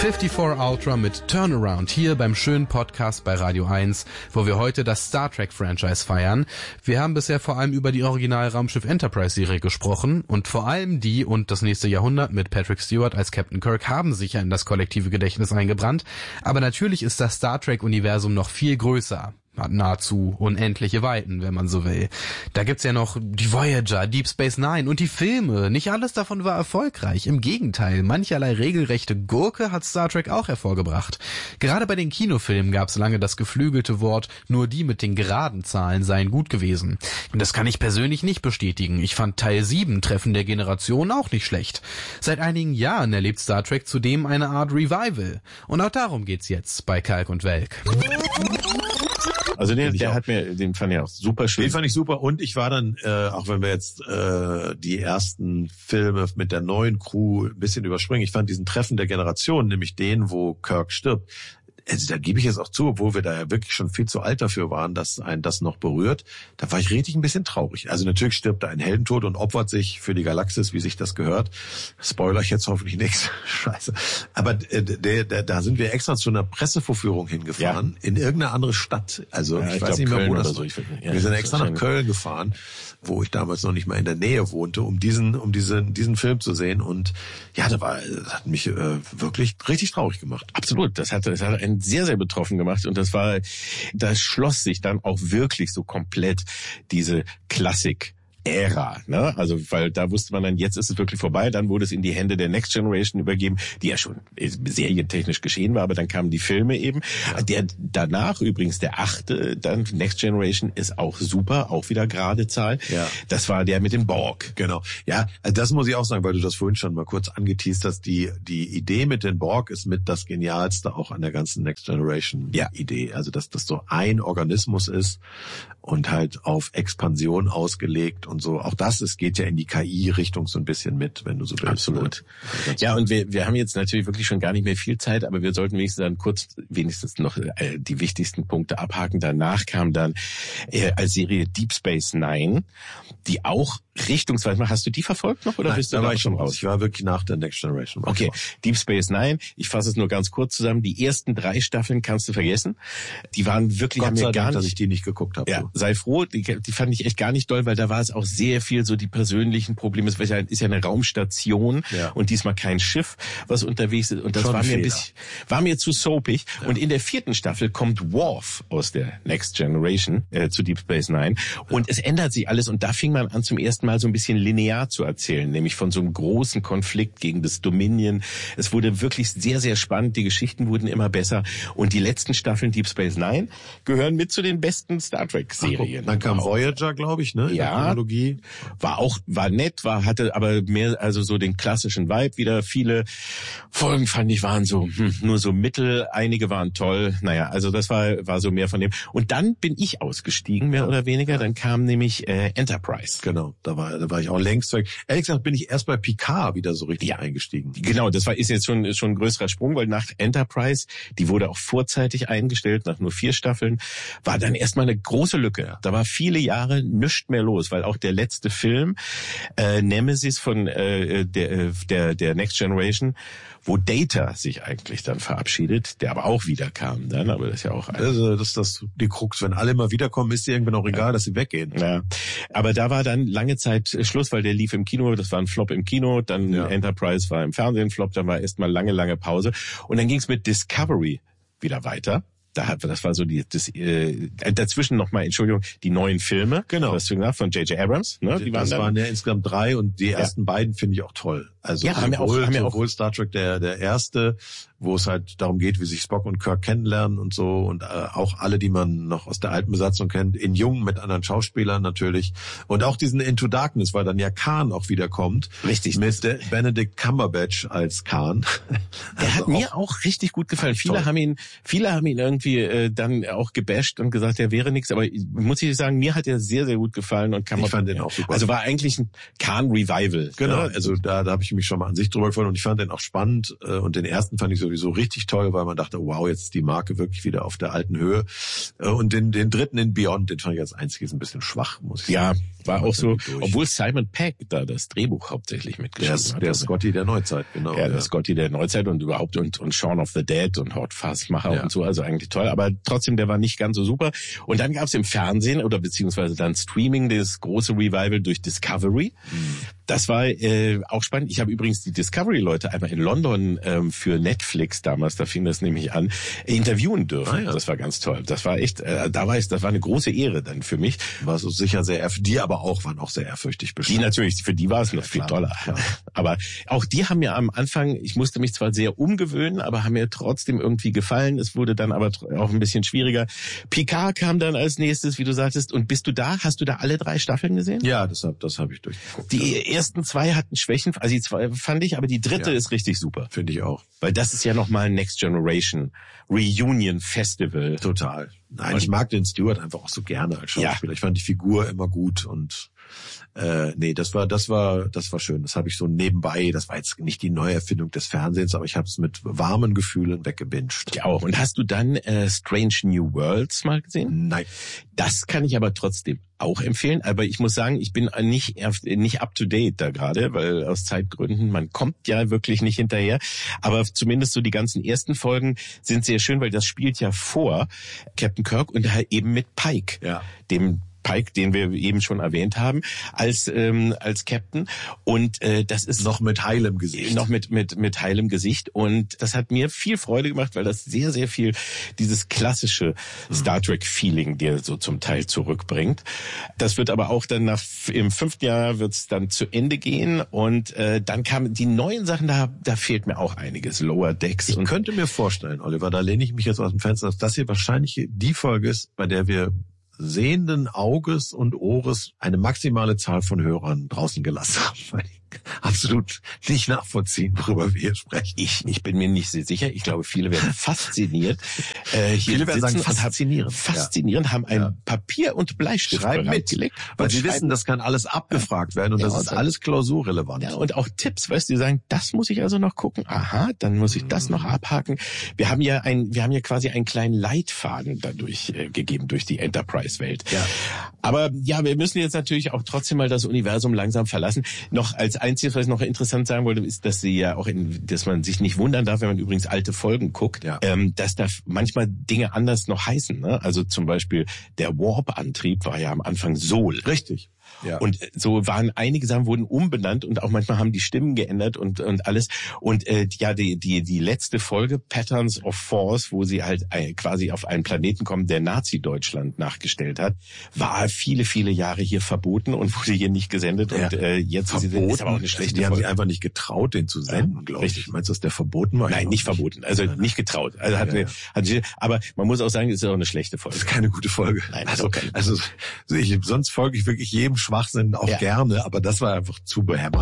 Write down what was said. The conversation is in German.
54 Ultra mit Turnaround hier beim schönen Podcast bei Radio 1, wo wir heute das Star Trek Franchise feiern. Wir haben bisher vor allem über die Original-Raumschiff Enterprise-Serie gesprochen und vor allem die und das nächste Jahrhundert mit Patrick Stewart als Captain Kirk haben sich ja in das kollektive Gedächtnis eingebrannt. Aber natürlich ist das Star Trek-Universum noch viel größer. Hat nahezu unendliche Weiten, wenn man so will. Da gibt's ja noch die Voyager, Deep Space Nine und die Filme. Nicht alles davon war erfolgreich. Im Gegenteil, mancherlei regelrechte Gurke hat Star Trek auch hervorgebracht. Gerade bei den Kinofilmen gab's lange das geflügelte Wort, nur die mit den geraden Zahlen seien gut gewesen. Und das kann ich persönlich nicht bestätigen. Ich fand Teil 7, Treffen der Generation, auch nicht schlecht. Seit einigen Jahren erlebt Star Trek zudem eine Art Revival. Und auch darum geht's jetzt bei Kalk und Welk. Also den fand ich auch super schön. Den fand ich super und ich war dann, auch wenn wir jetzt die ersten Filme mit der neuen Crew ein bisschen überspringen, ich fand diesen Treffen der Generation, nämlich den, wo Kirk stirbt, also da gebe ich jetzt auch zu, obwohl wir da ja wirklich schon viel zu alt dafür waren, dass einen das noch berührt, da war ich richtig ein bisschen traurig. Also natürlich stirbt da ein Heldentod und opfert sich für die Galaxis, wie sich das gehört. Spoiler ich jetzt hoffentlich nichts. Scheiße. Aber da sind wir extra zu einer Pressevorführung hingefahren, in irgendeine andere Stadt. Also ja, ich weiß nicht mehr, wo das so. Wir sind extra nach Köln gefahren, wo ich damals noch nicht mal in der Nähe wohnte, um diesen Film zu sehen. Und ja, das hat mich wirklich richtig traurig gemacht. Absolut. Das hat einen sehr, sehr betroffen gemacht und da schloss sich dann auch wirklich so komplett diese Klassik-Ära, ne? Also, weil da wusste man dann, jetzt ist es wirklich vorbei, dann wurde es in die Hände der Next Generation übergeben, die ja schon serientechnisch geschehen war, aber dann kamen die Filme eben. Ja. Der danach übrigens, der 8., dann Next Generation ist auch super, auch wieder gerade Zahl. Ja. Das war der mit dem Borg. Genau. Ja, also das muss ich auch sagen, weil du das vorhin schon mal kurz angeteast hast, die Idee mit den Borg ist mit das Genialste auch an der ganzen Next Generation Idee. Also, dass das so ein Organismus ist und halt auf Expansion ausgelegt und so. Auch das, es geht ja in die KI-Richtung so ein bisschen mit, wenn du so willst. Absolut. Ja, und wir haben jetzt natürlich wirklich schon gar nicht mehr viel Zeit, aber wir sollten wenigstens noch die wichtigsten Punkte abhaken. Danach kam dann als Serie Deep Space Nine, die auch richtungsweise, hast du die verfolgt noch oder Nein, bist du da war ich schon raus? Ich war wirklich nach der Next Generation. Okay, Deep Space Nine, ich fasse es nur ganz kurz zusammen, die ersten 3 Staffeln kannst du vergessen. Die waren wirklich, Gott sei Dank, dass ich die nicht geguckt habe. Ja, so. Sei froh, die fand ich echt gar nicht doll, weil da war es auch sehr viel so die persönlichen Probleme. Es ist ja eine Raumstation und diesmal kein Schiff, was unterwegs ist. Und das war mir zu soapig. Ja. Und in der 4. Staffel kommt Worf aus der Next Generation zu Deep Space Nine. Und es ändert sich alles und da fing man an zum ersten Mal so ein bisschen linear zu erzählen, nämlich von so einem großen Konflikt gegen das Dominion. Es wurde wirklich sehr, sehr spannend. Die Geschichten wurden immer besser. Und die letzten Staffeln Deep Space Nine gehören mit zu den besten Star Trek-Serien. Dann kam Voyager, glaube ich, ne? Ja. Chronologie. War nett, hatte aber mehr, also so den klassischen Vibe wieder. Viele Folgen fand ich waren so, nur so mittel. Einige waren toll. Naja, also das war so mehr von dem. Und dann bin ich ausgestiegen, mehr oder weniger. Dann kam nämlich Enterprise. Genau, da war ich auch längst weg. Ehrlich gesagt bin ich erst bei Picard wieder so richtig eingestiegen. Genau, ist jetzt schon ein größerer Sprung, weil nach Enterprise, die wurde auch vorzeitig eingestellt, nach nur 4 Staffeln, war dann erstmal eine große Lücke. Da war viele Jahre nichts mehr los, weil auch der letzte Film, Nemesis von der Next Generation, wo Data sich eigentlich dann verabschiedet, der aber auch wieder kam dann, aber das ist ja auch... Also das ist die Krux, wenn alle mal wiederkommen, ist dir irgendwann auch egal, dass sie weggehen. Ja, aber da war dann lange Zeit Schluss, weil der lief im Kino, das war ein Flop im Kino, dann Enterprise war im Fernsehen Flop, dann war erstmal lange Pause und dann ging es mit Discovery wieder weiter. Das war so dazwischen nochmal, Entschuldigung, die neuen Filme. Genau. Was du gesagt von J.J. Abrams, ne? Das waren ja insgesamt 3 und die ersten beiden finde ich auch toll. Also ja, sowohl Star Trek der erste, wo es halt darum geht, wie sich Spock und Kirk kennenlernen und so und auch alle, die man noch aus der alten Besatzung kennt, in jung mit anderen Schauspielern natürlich und auch diesen Into Darkness, weil dann ja Khan auch wieder kommt. Richtig. Mit Benedict Cumberbatch als Khan. Der hat mir auch richtig gut gefallen. Viele haben ihn irgendwie dann auch gebasht und gesagt, er wäre nichts, aber muss ich sagen, mir hat er sehr, sehr gut gefallen und ich fand den auch super. Also war eigentlich ein Khan-Revival. Genau, ne? also da habe ich ich mich schon mal an sich drüber gefreut und ich fand den auch spannend und den ersten fand ich sowieso richtig toll, weil man dachte, wow, jetzt ist die Marke wirklich wieder auf der alten Höhe und den dritten in Beyond, den fand ich als einziges ein bisschen schwach, muss ich sagen. Ja, war auch so, obwohl Simon Pegg da das Drehbuch hauptsächlich mitgeschrieben hat. Der Scotty der Neuzeit, genau. Ja, der Scotty der Neuzeit und überhaupt und Shaun of the Dead und Hot Fuzz-Macher und so, also eigentlich toll, aber trotzdem, der war nicht ganz so super. Und dann gab's im Fernsehen oder beziehungsweise dann Streaming das große Revival durch Discovery. Das war auch spannend. Ich habe übrigens die Discovery-Leute einmal in London für Netflix damals, da fing das nämlich an, interviewen dürfen. Das war ganz toll. Das war echt, das war eine große Ehre dann für mich. War so sicher sehr, die aber auch waren auch sehr ehrfürchtig bestimmt. Die natürlich, für die war es noch viel toller. Klar. Aber auch die haben mir am Anfang, ich musste mich zwar sehr umgewöhnen, aber haben mir trotzdem irgendwie gefallen. Es wurde dann aber auch ein bisschen schwieriger. Picard kam dann als nächstes, wie du sagtest. Und bist du da? Hast du da alle 3 Staffeln gesehen? Ja, das hab ich durchgeguckt. Die ersten 2 hatten Schwächen, also die 2 fand ich, aber die 3. ist richtig super. Finde ich auch. Weil das ist ja nochmal ein Next Generation Reunion Festival. Total. Nein, ich mag den Stewart einfach auch so gerne als Schauspieler. Ja. Ich fand die Figur immer gut und das war schön. Das habe ich so nebenbei, das war jetzt nicht die Neuerfindung des Fernsehens, aber ich habe es mit warmen Gefühlen weggebinged. Ich auch. Und hast du dann Strange New Worlds mal gesehen? Nein. Das kann ich aber trotzdem auch empfehlen. Aber ich muss sagen, ich bin nicht up to date da gerade, weil aus Zeitgründen, man kommt ja wirklich nicht hinterher. Aber zumindest so die ganzen ersten Folgen sind sehr schön, weil das spielt ja vor Captain Kirk und eben mit Pike, dem Pike, den wir eben schon erwähnt haben, als Captain. Und das ist noch mit heilem Gesicht. Noch mit heilem Gesicht. Und das hat mir viel Freude gemacht, weil das sehr, sehr viel dieses klassische Star Trek-Feeling dir so zum Teil zurückbringt. Das wird aber auch dann im 5. Jahr wird's dann zu Ende gehen. Und dann kamen die neuen Sachen, da fehlt mir auch einiges. Lower Decks. Ich könnte mir vorstellen, Oliver, da lehne ich mich jetzt aus dem Fenster, dass das hier wahrscheinlich die Folge ist, bei der wir sehenden Auges und Ohres eine maximale Zahl von Hörern draußen gelassen haben, weil ich absolut nicht nachvollziehen, worüber wir hier sprechen. Ich bin mir nicht sehr sicher. Ich glaube, viele werden fasziniert. Viele werden sagen faszinierend. Faszinierend, haben ein Papier und Bleistift bereitgelegt. Weil sie wissen, das kann alles abgefragt werden und das ist alles klausurrelevant. Ja, und auch Tipps, weißt du, die sagen, das muss ich also noch gucken. Aha, dann muss ich das noch abhaken. Wir haben ja quasi einen kleinen Leitfaden dadurch gegeben durch die Enterprise-Welt. Ja. Aber ja, wir müssen jetzt natürlich auch trotzdem mal das Universum langsam verlassen. Noch als Einziges, was ich noch interessant sagen wollte, ist, dass sie ja auch dass man sich nicht wundern darf, wenn man übrigens alte Folgen guckt, dass da manchmal Dinge anders noch heißen. Ne? Also zum Beispiel der Warp-Antrieb war ja am Anfang Sol. Richtig. Ja. Und so waren einige Sachen wurden umbenannt und auch manchmal haben die Stimmen geändert und alles. Und die letzte Folge Patterns of Force, wo sie halt quasi auf einen Planeten kommen, der Nazi-Deutschland nachgestellt hat, war viele, viele Jahre hier verboten und wurde hier nicht gesendet. Und jetzt verboten, ist aber auch eine schlechte Folge. Haben sie einfach nicht getraut, den zu senden, glaube ich. Meinst du, dass der verboten war? Nein, nicht verboten. Also nicht getraut. Also aber man muss auch sagen, es ist auch eine schlechte Folge. Das ist keine gute Folge. Nein, sonst folge ich wirklich jedem Schwachsinn auch gerne, aber das war einfach zu behämmert.